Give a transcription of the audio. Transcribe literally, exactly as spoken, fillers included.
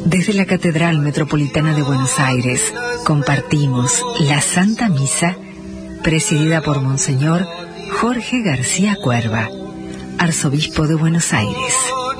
Desde la Catedral Metropolitana de Buenos Aires compartimos la Santa Misa presidida por Monseñor Jorge García Cuerva, Arzobispo de Buenos Aires.